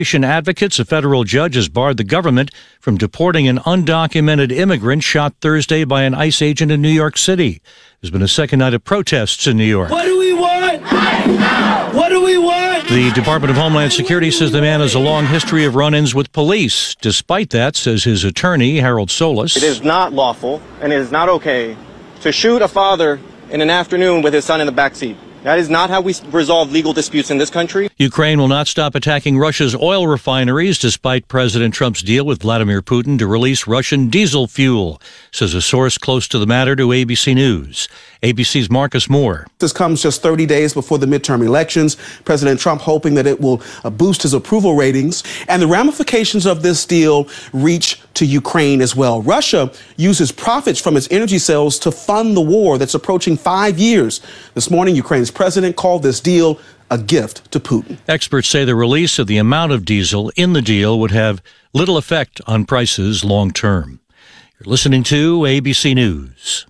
Advocates, a federal judge has barred the government from deporting an undocumented immigrant shot Thursday by an ICE agent in New York City. There's been a second night of protests in New York. What do we want? What do we want? The Department of Homeland Security says the man has a long history of run-ins with police. Despite that, says his attorney, Harold Solis, it is not lawful and it is not okay to shoot a father in an afternoon with his son in the backseat. That is not how we resolve legal disputes in this country. Ukraine will not stop attacking Russia's oil refineries despite President Trump's deal with Vladimir Putin to release Russian diesel fuel, says a source close to the matter to ABC News. ABC's Marcus Moore. This comes just 30 days before the midterm elections. President Trump hoping that it will boost his approval ratings. And the ramifications of this deal reach to Ukraine as well. Russia uses profits from its energy sales to fund the war that's approaching 5 years. This morning, Ukraine's president called this deal a gift to Putin. Experts say the release of the amount of diesel in the deal would have little effect on prices long term. You're listening to ABC News.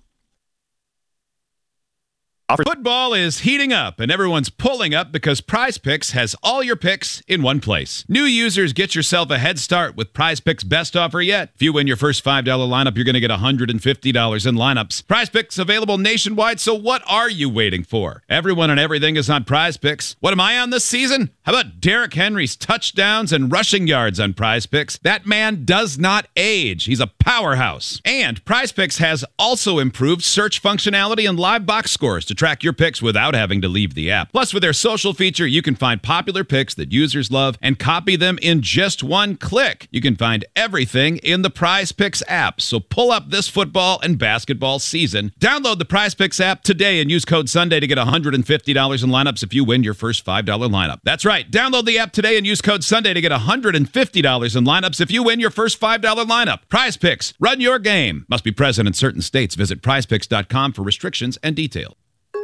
Football is heating up, and everyone's pulling up because Prize Picks has all your picks in one place. New users, get yourself a head start with Prize Picks' best offer yet. If you win your first $5 lineup, you're going to get $150 in lineups. Prize Picks available nationwide, so what are you waiting for? Everyone and everything is on Prize Picks. What am I on this season? How about Derrick Henry's touchdowns and rushing yards on Prize Picks? That man does not age. He's a powerhouse. And Prize Picks has also improved search functionality and live box scores to track your picks without having to leave the app. Plus, with their social feature, you can find popular picks that users love and copy them in just one click. You can find everything in the Prize Picks app. So pull up this football and basketball season. Download the Prize Picks app today and use code Sunday to get $150 in lineups if you win your first $5 lineup. That's right. Download the app today and use code Sunday to get $150 in lineups if you win your first $5 lineup. Prize Picks. Run your game. Must be present in certain states. Visit prizepicks.com for restrictions and details.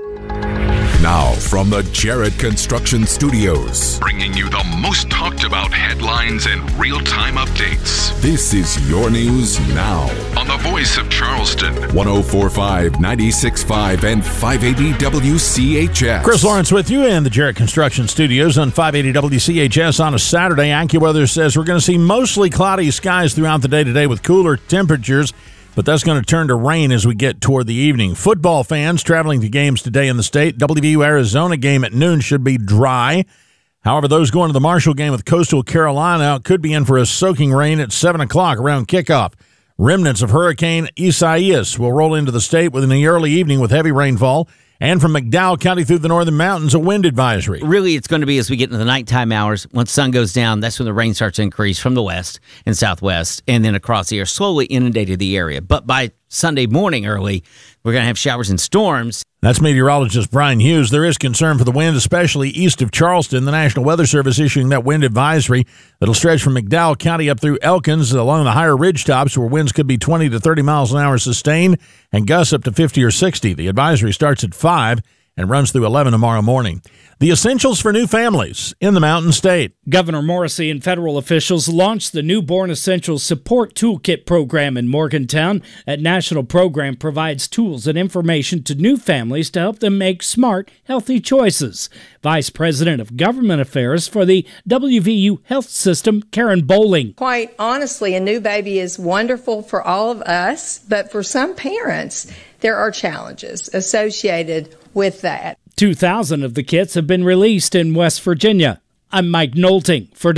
Now, from the Jarrett Construction Studios, bringing you the most talked about headlines and real-time updates. This is your news now on the voice of Charleston. 104.5, 96.5, and 580 WCHS. Chris Lawrence with you in the Jarrett Construction Studios on 580 WCHS on a Saturday. AccuWeather says we're going to see mostly cloudy skies throughout the day today with cooler temperatures, but that's going to turn to rain as we get toward the evening. Football fans traveling to games today in the state, WVU Arizona game at noon should be dry. However, those going to the Marshall game with Coastal Carolina could be in for a soaking rain at 7 o'clock around kickoff. Remnants of Hurricane Isaias will roll into the state within the early evening with heavy rainfall. And from McDowell County through the northern mountains, a wind advisory. Really, it's going to be as we get into the nighttime hours. Once sun goes down, that's when the rain starts to increase from the west and southwest, and then across the air, slowly inundated the area. But by Sunday morning early, we're going to have showers and storms. That's meteorologist Brian Hughes. There is concern for the wind, especially east of Charleston. The National Weather Service issuing that wind advisory that'll stretch from McDowell County up through Elkins along the higher ridge tops where winds could be 20 to 30 miles an hour sustained and gusts up to 50 or 60. The advisory starts at 5 and runs through 11 tomorrow morning. The essentials for new families in the Mountain State. Governor Morrissey and federal officials launched the Newborn Essentials Support Toolkit program in Morgantown. That national program provides tools and information to new families to help them make smart, healthy choices. Vice President of Government Affairs for the WVU Health System, Karen Bowling. Quite honestly, a new baby is wonderful for all of us, but for some parents, there are challenges associated with that. 2,000 of the kits have been released in West Virginia. I'm Mike Nolting for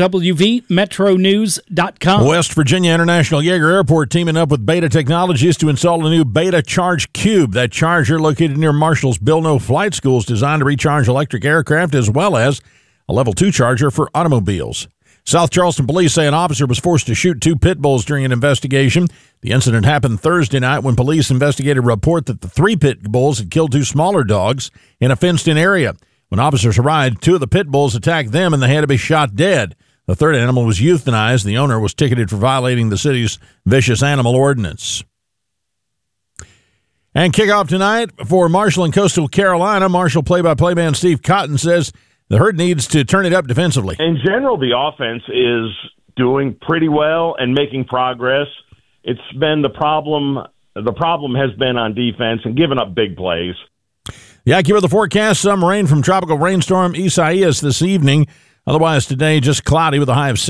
WVMetroNews.com. West Virginia International Yeager Airport teaming up with Beta Technologies to install a new Beta Charge Cube. That charger located near Marshall's Bill No Flight School is designed to recharge electric aircraft as well as a level 2 charger for automobiles. South Charleston police say an officer was forced to shoot 2 pit bulls during an investigation. The incident happened Thursday night when police investigated a report that the 3 pit bulls had killed 2 smaller dogs in a fenced-in area. When officers arrived, 2 of the pit bulls attacked them and they had to be shot dead. The 3rd animal was euthanized. The owner was ticketed for violating the city's vicious animal ordinance. And kickoff tonight for Marshall and Coastal Carolina. Marshall play-by-play man Steve Cotton says the Herd needs to turn it up defensively. In general, the offense is doing pretty well and making progress. It's been the problem. The problem has been on defense and giving up big plays. The AccuWeather forecast, some rain from tropical rainstorm Isaias this evening. Otherwise, today, just cloudy with a high of